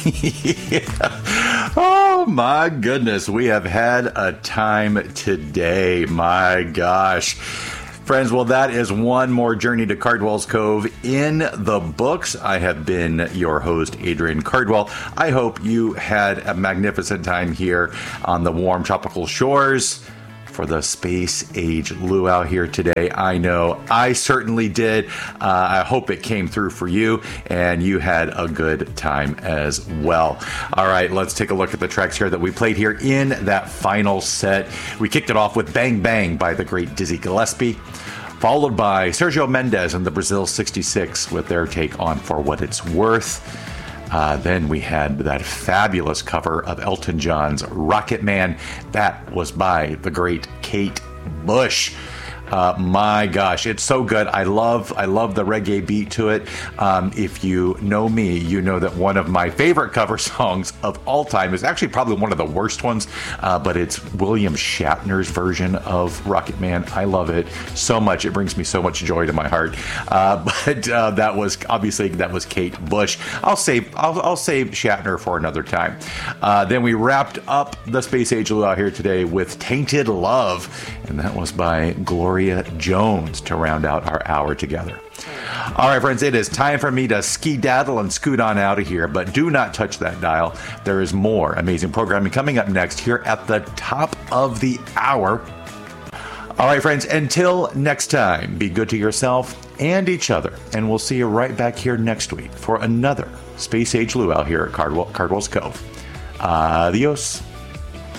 Oh my goodness, we have had a time today. My gosh. Friends, well, that is one more journey to Cardwell's Cove in the books. I have been your host, Adrian Cardwell. I hope you had a magnificent time here on the warm tropical shores for the space age luau here today. I know I certainly did. I hope it came through for you and you had a good time as well. All right, let's take a look at the tracks here that we played here in that final set. We kicked it off with Bang Bang by the great Dizzy Gillespie, followed by Sergio Mendes and the Brazil 66 with their take on For What It's Worth. Then we had that fabulous cover of Elton John's Rocket Man. That was by the great Kate Bush. My gosh, it's so good. I love the reggae beat to it. If you know me, you know that one of my favorite cover songs of all time is actually probably one of the worst ones, but it's William Shatner's version of Rocket Man. I love it so much. It brings me so much joy to my heart. But that was Kate Bush. I'll save Shatner for another time. Then we wrapped up the Space Age Luau here today with Tainted Love, and that was by Gloria Jones to round out our hour together. All right, friends, it is time for me to skedaddle and scoot on out of here, but do not touch that dial. There is more amazing programming coming up next here at the top of the hour. All right, friends, until next time, be good to yourself and each other, and we'll see you right back here next week for another Space Age Luau here at Cardwell's Cove. Adios.